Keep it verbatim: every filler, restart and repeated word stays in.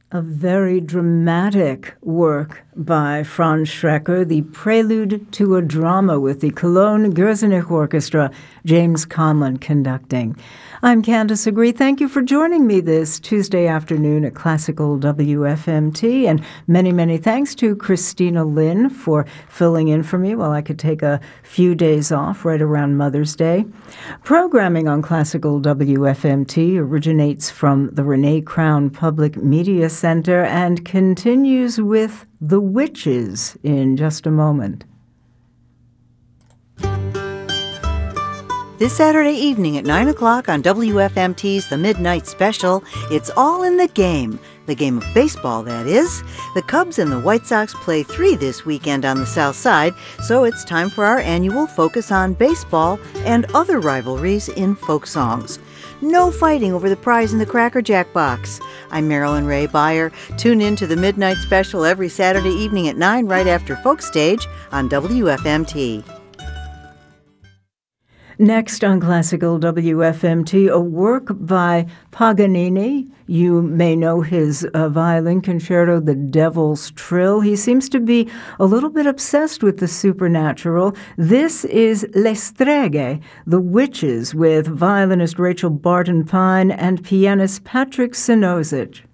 A very dramatic work by Franz Schrecker, the prelude to a drama with the Cologne Gürzenich Orchestra, James Conlon conducting. I'm Candace Agree. Thank you for joining me this Tuesday afternoon at Classical W F M T, and many, many thanks to Christina Lynn for filling in for me while I could take a few days off right around Mother's Day. Programming on Classical W F M T originates from the Renee Crown Public Media Center and continues with The Witches in just a moment. This Saturday evening at nine o'clock on W F M T's The Midnight Special, it's all in the game. The game of baseball, that is. The Cubs and the White Sox play three this weekend on the South Side, so it's time for our annual focus on baseball and other rivalries in folk songs. No fighting over the prize in the Cracker Jack box. I'm Marilyn Ray Beyer. Tune in to The Midnight Special every Saturday evening at nine right after Folk Stage on W F M T. Next on Classical W F M T, a work by Paganini. You may know his uh, violin concerto, The Devil's Trill. He seems to be a little bit obsessed with the supernatural. This is Le Streghe, The Witches, with violinist Rachel Barton Pine and pianist Patrick Sinosic.